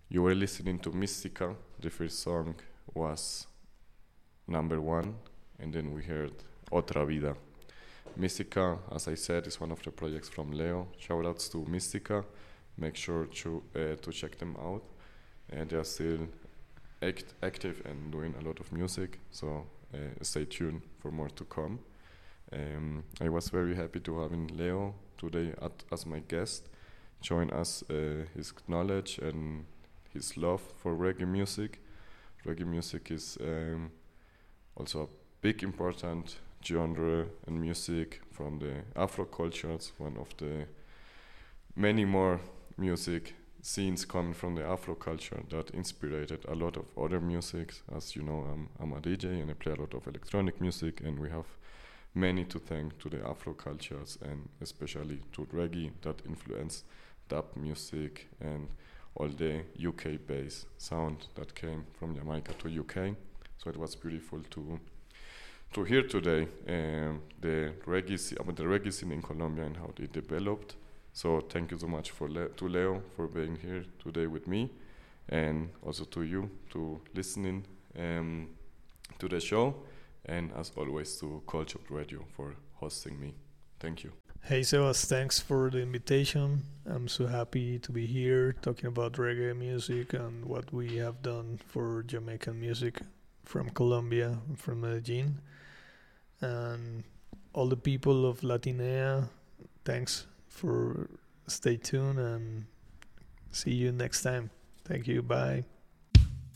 You were listening to Mystica. The first song was number one, and then we heard Otra Vida. Mystica, as I said, is one of the projects from Leo. Shoutouts to Mystica. Make sure to check them out. And they are still active and doing a lot of music, so stay tuned for more to come. I was very happy to have Leo today as my guest, showing us his knowledge and his love for reggae music. Reggae music is also a big important genre and music from the Afro cultures, one of the many more music scenes coming from the Afro culture that inspired a lot of other musics. As you know, I'm a DJ and I play a lot of electronic music, and we have many to thank to the Afro cultures and especially to reggae that influenced dub music and all the UK based sound that came from Jamaica to UK. So it was beautiful to hear today the reggae scene in Colombia and how they developed. So thank you so much to Leo for being here today with me, and also to you to listening to the show, and as always to Culture Radio for hosting me. Thank you. Hey Sebas, thanks for the invitation. I'm so happy to be here talking about reggae music and what we have done for Jamaican music from Colombia, from Medellin. And all the people of Latinea, thanks for stay tuned and see you next time. Thank you. Bye.